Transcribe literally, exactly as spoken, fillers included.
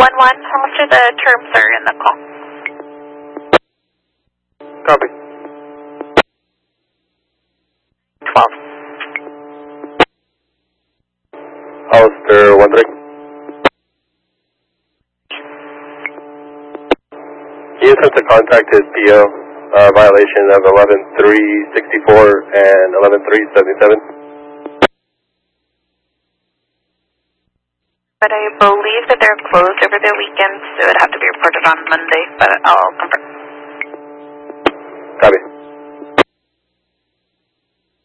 one one, how much are the terms are in the call? Copy. twelve. Hollister one three. He attempted to contact his P O, uh, violation of eleven three sixty-four and eleven three seventy-seven. But I believe that they're closed over the weekend, so it would have to be reported on Monday, but I'll confirm.